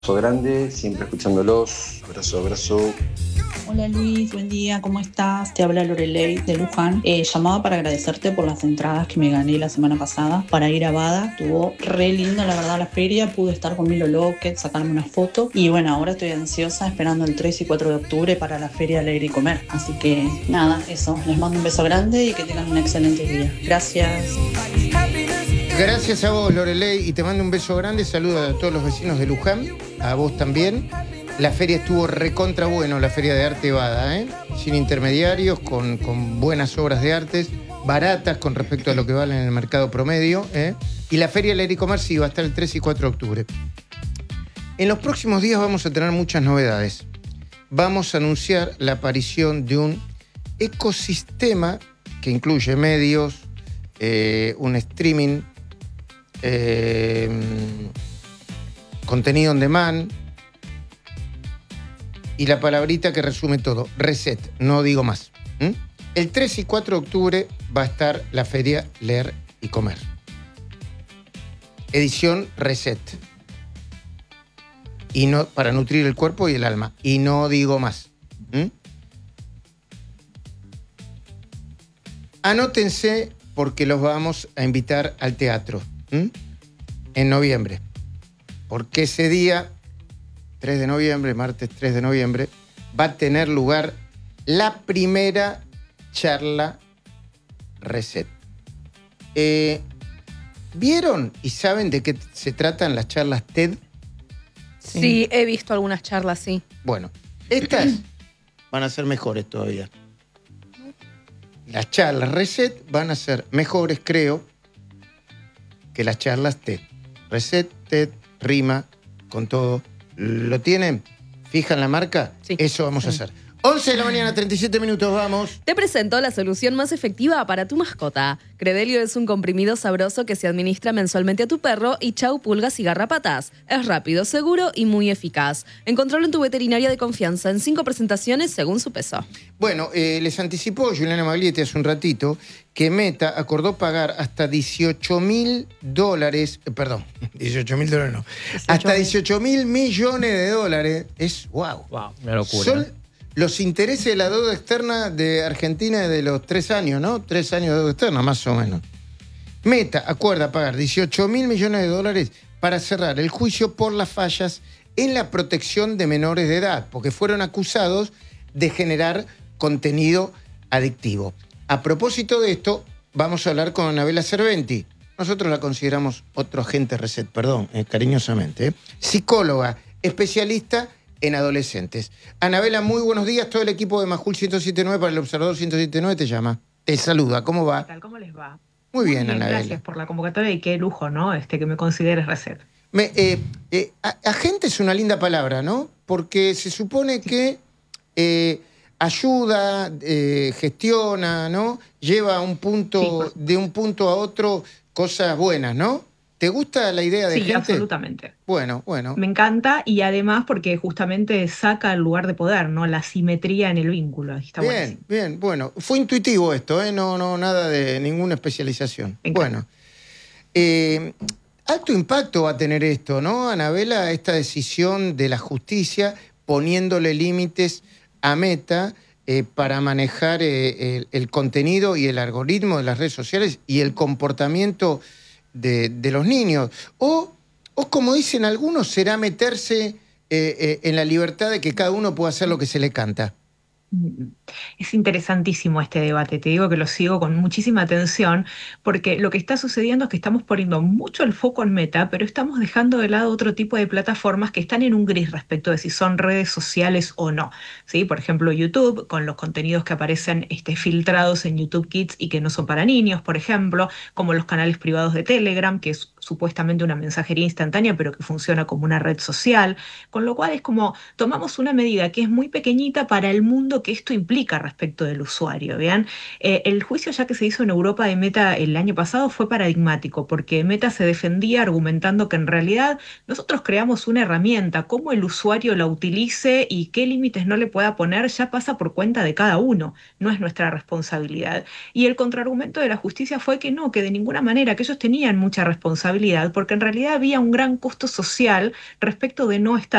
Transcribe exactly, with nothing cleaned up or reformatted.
Abrazo grande, siempre escuchándolos. Abrazo, abrazo. Hola Luis, buen día, ¿cómo estás? Te habla Lorelei de Luján. Eh, llamaba para agradecerte por las entradas que me gané la semana pasada para ir a Bada. Estuvo re lindo, la verdad, la feria. Pude estar con Milo Lockett, sacarme una foto. Y bueno, ahora estoy ansiosa esperando el tres y cuatro de octubre para la Feria Leer y Comer. Así que nada, eso. Les mando un beso grande y que tengan un excelente día. Gracias. Gracias a vos, Lorelei, y te mando un beso grande. Saludos a todos los vecinos de Luján, a vos también. La feria estuvo recontra bueno, la Feria de Arte Bada, ¿eh? Sin intermediarios, con, con buenas obras de artes, baratas con respecto a lo que vale en el mercado promedio, ¿eh? Y la Feria Leer y Comer sí va a estar el tres y cuatro de octubre. En los próximos días vamos a tener muchas novedades. Vamos a anunciar la aparición de un ecosistema que incluye medios, eh, un streaming, eh, contenido on demand, y la palabrita que resume todo, Reset, no digo más. ¿Mm? El tres y cuatro de octubre va a estar la Feria Leer y Comer. Edición Reset. Y no, para nutrir el cuerpo y el alma. Y no digo más. ¿Mm? Anótense porque los vamos a invitar al teatro. ¿Mm? En noviembre. Porque ese día, tres de noviembre, martes tres de noviembre, va a tener lugar la primera charla Reset. Eh, ¿Vieron y saben de qué se tratan las charlas TED? Sí, sí, he visto algunas charlas, sí. Bueno, estas van a ser mejores todavía. Las charlas Reset van a ser mejores, creo, que las charlas TED. Reset, TED, rima, con todo. ¿Lo tienen? ¿Fijan la marca? Sí. Eso vamos sí. a hacer. once de la mañana, treinta y siete minutos, vamos. Te presento la solución más efectiva para tu mascota. Credelio es un comprimido sabroso que se administra mensualmente a tu perro y chau pulgas y garrapatas. Es rápido, seguro y muy eficaz. Encontralo en tu veterinaria de confianza en cinco presentaciones según su peso. Bueno, eh, les anticipó Juliana Maglietti hace un ratito que Meta acordó pagar hasta dieciocho mil dólares, eh, perdón, dieciocho mil dólares no, hasta dieciocho mil millones de dólares. Es wow. Wow, una locura. Son los intereses de la deuda externa de Argentina de los tres años, ¿no? Tres años de deuda externa, más o menos. Meta acuerda pagar dieciocho mil millones de dólares para cerrar el juicio por las fallas en la protección de menores de edad, porque fueron acusados de generar contenido adictivo. A propósito de esto, vamos a hablar con Anabela Cerventi. Nosotros la consideramos otro agente Reset, perdón, eh, cariñosamente. ¿eh? Psicóloga, especialista en adolescentes. Anabela, muy buenos días. Todo el equipo de Majul ciento setenta y nueve para el Observador ciento setenta y nueve te llama. Te saluda. ¿Cómo va? ¿Qué tal? ¿Cómo les va? Muy bien, Muy bien, Anabela. gracias por la convocatoria y qué lujo, ¿no? Este, que me consideres Reset. Me, eh, eh, agente es una linda palabra, ¿no? Porque se supone que eh, ayuda, eh, gestiona, ¿no? Lleva a un punto, sí, de un punto a otro cosas buenas, ¿no? ¿Te gusta la idea de sí, gente? Sí, absolutamente. Bueno, bueno. Me encanta y además porque justamente saca el lugar de poder, ¿no? La simetría en el vínculo. Está bien, buenísimo. bien, bueno. Fue intuitivo esto, ¿eh? No, no, nada de ninguna especialización. Bueno. Eh, alto impacto va a tener esto, ¿no, Anabela? Esta decisión de la justicia poniéndole límites a Meta eh, para manejar eh, el, el contenido y el algoritmo de las redes sociales y el comportamiento de, de los niños. O, o, como dicen algunos, será meterse eh, eh, en la libertad de que cada uno pueda hacer lo que se le canta. Es interesantísimo este debate, te digo que lo sigo con muchísima atención, porque lo que está sucediendo es que estamos poniendo mucho el foco en Meta, pero estamos dejando de lado otro tipo de plataformas que están en un gris respecto de si son redes sociales o no, ¿sí? Por ejemplo, YouTube, con los contenidos que aparecen este, filtrados en YouTube Kids y que no son para niños, por ejemplo, como los canales privados de Telegram, que es supuestamente una mensajería instantánea, pero que funciona como una red social, con lo cual es como tomamos una medida que es muy pequeñita para el mundo que esto implica respecto del usuario. Vean, eh, el juicio ya que se hizo en Europa de Meta el año pasado fue paradigmático, porque Meta se defendía argumentando que en realidad nosotros creamos una herramienta, cómo el usuario la utilice y qué límites no le pueda poner ya pasa por cuenta de cada uno, no es nuestra responsabilidad. Y el contraargumento de la justicia fue que no, que de ninguna manera, que ellos tenían mucha responsabilidad responsabilidad, porque en realidad había un gran costo social respecto de no estar